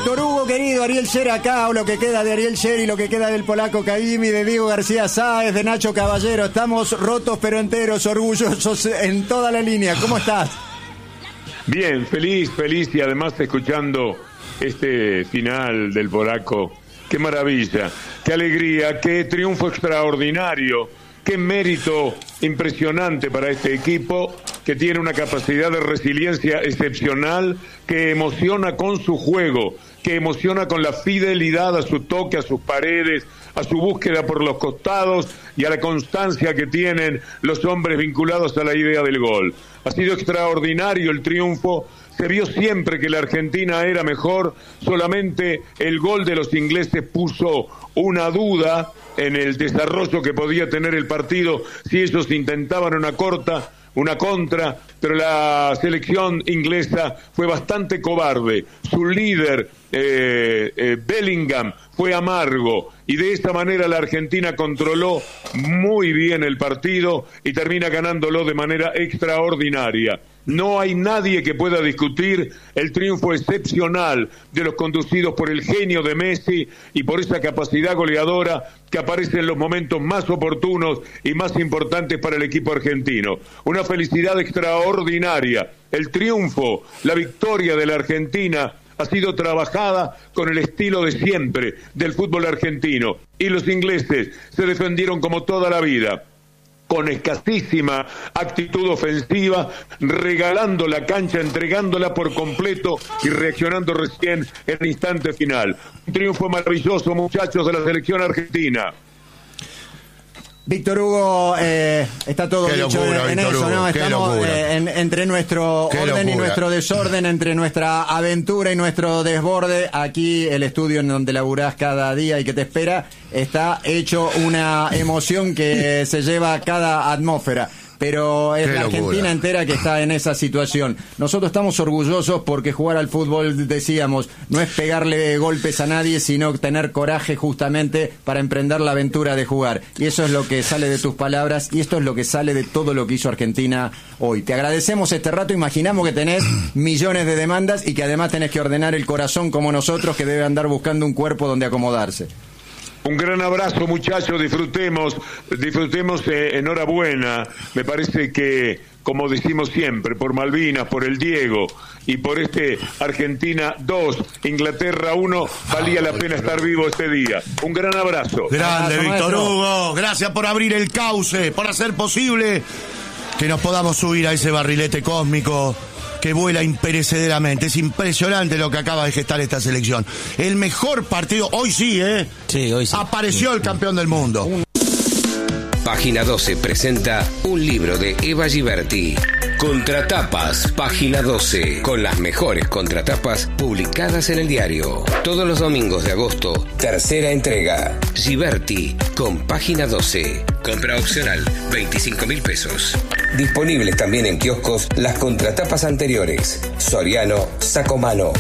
Víctor Hugo, querido, Ariel Sher acá, o lo que queda de Ariel Sher y lo que queda del polaco Caimi, de Diego García Sáez, de Nacho Caballero. Estamos rotos pero enteros, orgullosos en toda la línea. ¿Cómo estás? Bien, feliz y además escuchando este final del polaco. Qué maravilla, qué alegría, qué triunfo extraordinario, qué mérito impresionante para este equipo que tiene una capacidad de resiliencia excepcional, que emociona con su juego, que emociona con la fidelidad a su toque, a sus paredes, a su búsqueda por los costados y a la constancia que tienen los hombres vinculados a la idea del gol. Ha sido extraordinario el triunfo. Se vio siempre que la Argentina era mejor, solamente el gol de los ingleses puso una duda en el desarrollo que podía tener el partido si ellos intentaban una contra, pero la selección inglesa fue bastante cobarde. Su líder, Bellingham, fue amargo y de esta manera la Argentina controló muy bien el partido y termina ganándolo de manera extraordinaria. No hay nadie que pueda discutir el triunfo excepcional de los conducidos por el genio de Messi y por esa capacidad goleadora que aparece en los momentos más oportunos y más importantes para el equipo argentino. Una felicidad extraordinaria. El triunfo, la victoria de la Argentina ha sido trabajada con el estilo de siempre del fútbol argentino. Y los ingleses se defendieron como toda la vida, con escasísima actitud ofensiva, regalando la cancha, entregándola por completo y reaccionando recién en el instante final. Un triunfo maravilloso, muchachos, de la selección argentina. Víctor Hugo, está todo qué dicho locura, en Víctor eso, Hugo, ¿no? qué Estamos locura. Entre nuestro Qué orden y locura. nuestro desorden, entre nuestra aventura y nuestro desborde. Aquí el estudio en donde laburás cada día y que te espera está hecho una emoción que se lleva cada atmósfera. Pero es Qué la locura. Argentina entera que está en esa situación. Nosotros estamos orgullosos porque jugar al fútbol, decíamos, no es pegarle golpes a nadie, sino tener coraje justamente para emprender la aventura de jugar. Y eso es lo que sale de tus palabras y esto es lo que sale de todo lo que hizo Argentina hoy. Te agradecemos este rato, imaginamos que tenés millones de demandas y que además tenés que ordenar el corazón como nosotros, que debe andar buscando un cuerpo donde acomodarse. Un gran abrazo, muchachos, disfrutemos, enhorabuena. Me parece que, como decimos siempre, por Malvinas, por el Diego y por Argentina 2, Inglaterra 1, valía la pena estar vivo este día. Un gran abrazo. Grande, Abrazo, Víctor maestro. Hugo. Gracias por abrir el cauce, por hacer posible que nos podamos subir a ese barrilete cósmico que vuela imperecederamente. Es impresionante lo que acaba de gestar esta selección. El mejor partido, hoy sí, Sí, hoy sí. apareció el campeón del mundo. Página 12 presenta un libro de Eva Giberti. Contratapas, Página 12, con las mejores contratapas publicadas en el diario. Todos los domingos de agosto, tercera entrega. Giberti, con Página 12. Compra opcional, 25.000 pesos. Disponibles también en kioscos las contratapas anteriores. Soriano, Sacomano,